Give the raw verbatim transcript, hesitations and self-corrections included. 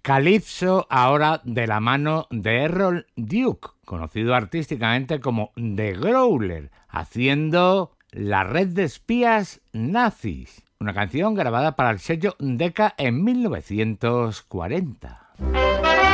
Calypso, ahora de la mano de Errol Duke, conocido artísticamente como The Growler, haciendo La red de espías nazis, una canción grabada para el sello Decca en mil novecientos cuarenta.